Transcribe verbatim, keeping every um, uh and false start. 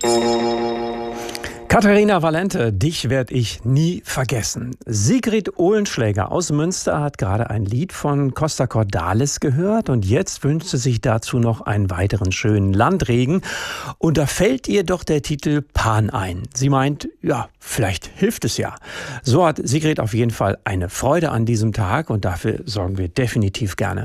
Katharina Valente, dich werde ich nie vergessen. Sigrid Oehlenschläger aus Münster hat gerade ein Lied von Costa Cordalis gehört und jetzt wünscht sie sich dazu noch einen weiteren schönen Landregen. Und da fällt ihr doch der Titel Pan ein. Sie meint, ja, vielleicht hilft es ja. So hat Sigrid auf jeden Fall eine Freude an diesem Tag und dafür sorgen wir definitiv gerne.